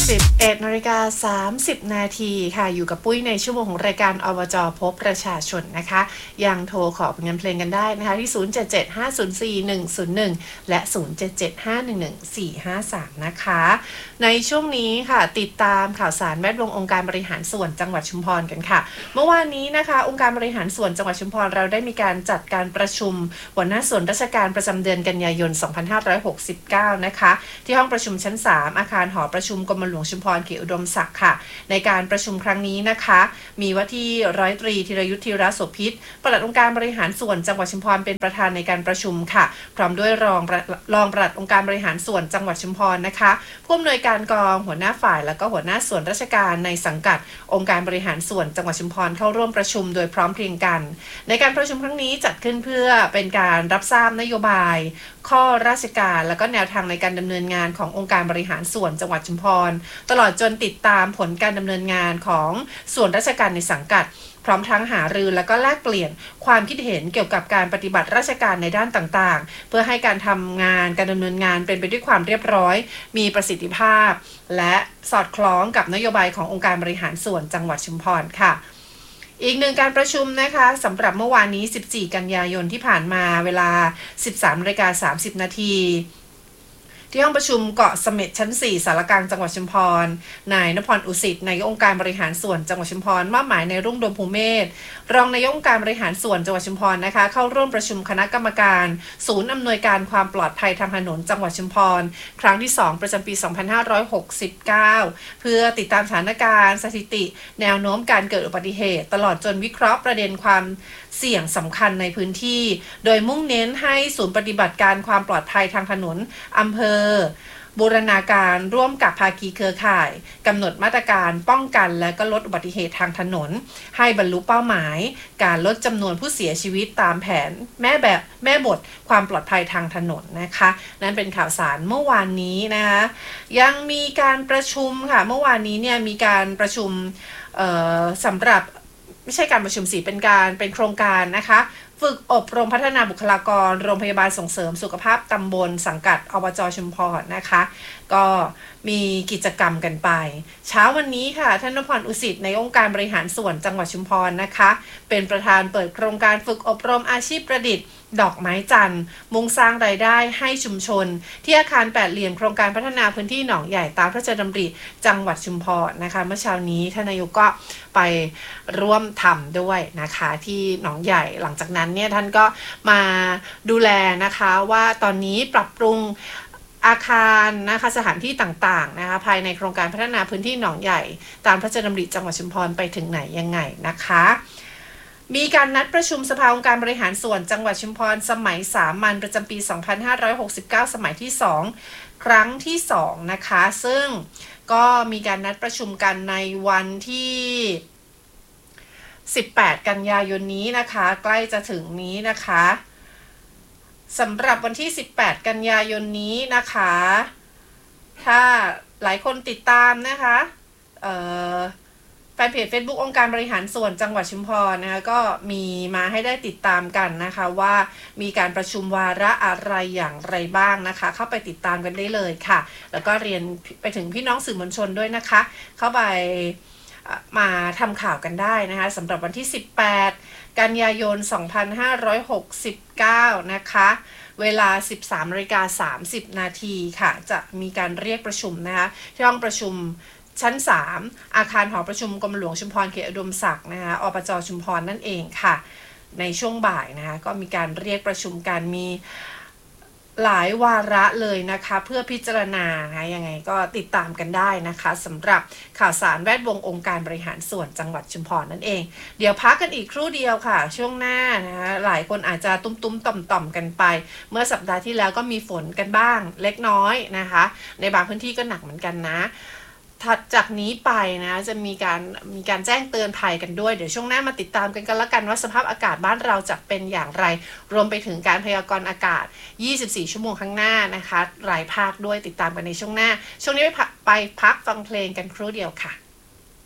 11:30 น.ค่ะอยู่กับปุ้ยในชั่วโมงของรายการอบจ.พบประชาชนนะคะยังโทรขอผลงานเพลงกันได้นะคะที่0775041101และ0775111453นะคะในช่วงนี้ค่ะติดตามข่าวสารแวดวงองค์การบริหารส่วนจังหวัดชุมพรกันค่ะเมื่อวานนี้นะคะองค์การบริหารส่วนจังหวัดชุมพรเราได้มีการจัดการประชุมหัวหน้าส่วนราชการประจำเดือนกันยายน2569นะคะที่ห้องประชุมชั้น3อาคารหอประชุมกรมหลวงชุมพรเขตอุดมศักดิ์ค่ะในการประชุมครั้งนี้นะคะมีว่าที่ร้อยตรีธีรยุทธธีรโสภิตปลัดองค์การบริหารส่วนจังหวัดชุมพรเป็นประธานในการประชุมค่ะพร้อมด้วยรองปลัดองค์การบริหารส่วนจังหวัดชุมพรนะคะผู้อำนวยการกองหัวหน้าฝ่ายและก็หัวหน้าส่วนราชการในสังกัดองค์การบริหารส่วนจังหวัดชุมพรเข้าร่วมประชุมโดยพร้อมเพรียงกันในการประชุมครั้งนี้จัดขึ้นเพื่อเป็นการรับทราบนโยบายข้อราชการและก็แนวทางในการดำเนินงานขององค์การบริหารส่วนจังหวัดชุมพรตลอดจนติดตามผลการดำเนินงานของส่วนราชการในสังกัดพร้อมทั้งหารือและก็แลกเปลี่ยนความคิดเห็นเกี่ยวกับการปฏิบัติราชการในด้านต่างๆเพื่อให้การทำงานการดำเนินงานเป็นไปด้วยความเรียบร้อยมีประสิทธิภาพและสอดคล้องกับนโยบายขององค์การบริหารส่วนจังหวัดชุมพรค่ะอีกหนึ่งการประชุมนะคะสำหรับเมื่อวานนี้14กันยายนที่ผ่านมาเวลา 13:30 น.ที่ห้องประชุมเกาะเสม็ดชั้น4สารกลางจังหวัดชุมพรนายณพรอุสิตนายกองค์การบริหารส่วนจังหวัดชุมพรมอบหมายในรุ่งโรจน์ภูเมศรองนายกองค์การบริหารส่วนจังหวัดชุมพรนะคะเข้าร่วมประชุมคณะกรรมการศูนย์อำนวยการความปลอดภัยทางถนนจังหวัดชุมพรครั้งที่2ประจำปี2569เพื่อติดตามสถานการณ์สถิติแนวโน้มการเกิดอุบัติเหตุตลอดจนวิเคราะห์ประเด็นความเสี่ยงสำคัญในพื้นที่โดยมุ่งเน้นให้ศูนย์ปฏิบัติการความปลอดภัยทางถนนอำเภอบูรณาการร่วมกับภาคีเครือข่ายกำหนดมาตรการป้องกันและก็ลดอุบัติเหตุทางถนนให้บรรลุเป้าหมายการลดจำนวนผู้เสียชีวิตตามแผนแม่บทความปลอดภัยทางถนนนะคะนั่นเป็นข่าวสารเมื่อวานนี้นะคะยังมีการประชุมค่ะเมื่อวานนี้เนี่ยมีการประชุมสำหรับไม่ใช่การประชุมสิเป็นโครงการนะคะฝึกอบรมพัฒนาบุคลากรโรงพยาบาลส่งเสริมสุขภาพตำบลสังกัดอบจ.ชุมพรนะคะก็มีกิจกรรมกันไปเช้าวันนี้ค่ะท่านณพรอุสิตในองค์การบริหารส่วนจังหวัดชุมพรนะคะเป็นประธานเปิดโครงการฝึกอบรมอาชีพประดิษฐ์ดอกไม้จันทร์มุ่งสร้างรายได้ให้ชุมชนที่อาคาร8เหลี่ยมโครงการพัฒนาพื้นที่หนองใหญ่ตามพระราชดำริจังหวัดชุมพรนะคะเมื่อเช้านี้ท่านนายกก็ไปร่วมทำด้วยนะคะที่หนองใหญ่หลังจากนั้นเนี่ยท่านก็มาดูแลนะคะว่าตอนนี้ปรับปรุงอาคารนะคะสถานที่ต่างๆนะคะภายในโครงการพัฒนาพื้นที่หนองใหญ่ตามพระราชดำริจังหวัดชุมพรไปถึงไหนยังไงนะคะมีการนัดประชุมสภาองค์การบริหารส่วนจังหวัดชุมพรสมัยสามัญประจำปี2569สมัยที่2ครั้งที่2นะคะซึ่งก็มีการนัดประชุมกันในวันที่18กันยายนนี้นะคะใกล้จะถึงนี้นะคะสำหรับวันที่18กันยายนนี้นะคะถ้าหลายคนติดตามนะคะแฟนเพจ Facebook องค์การบริหารส่วนจังหวัดชุมพรนะคะก็มีมาให้ได้ติดตามกันนะคะว่ามีการประชุมวาระอะไรอย่างไรบ้างนะคะเข้าไปติดตามกันได้เลยค่ะแล้วก็เรียนไปถึงพี่น้องสื่อมวลชนด้วยนะคะเข้าไปมาทำข่าวกันได้นะคะสำหรับวันที่18กันยายน2569นะคะเวลา 13:30 น.ค่ะจะมีการเรียกประชุมนะคะที่ห้องประชุมชั้น3อาคารหอประชุมกรมหลวงชุมพรเขตอุดมศักดิ์นะคะอบจ.ชุมพรนั่นเองค่ะในช่วงบ่ายนะคะก็มีการเรียกประชุมกันมีหลายวาระเลยนะคะเพื่อพิจารณานะยังไงก็ติดตามกันได้นะคะสำหรับข่าวสารแวดวงองค์การบริหารส่วนจังหวัดชุมพรนั่นเองเดี๋ยวพักกันอีกครู่เดียวค่ะช่วงหน้านะคะหลายคนอาจจะตุ้มๆต่อมๆกันไปเมื่อสัปดาห์ที่แล้วก็มีฝนกันบ้างเล็กน้อยนะคะในบางพื้นที่ก็หนักเหมือนกันนะถัดจากนี้ไปนะจะมีการแจ้งเตือนภัยกันด้วยเดี๋ยวช่วงหน้ามาติดตามกันละกันว่าสภาพอากาศบ้านเราจะเป็นอย่างไรรวมไปถึงการพยากรณ์อากาศ24ชั่วโมงข้างหน้านะคะรายภาคด้วยติดตามกันในช่วงหน้าช่วงนี้ไปพักฟังเพลงกันครู่เดียวค่ะ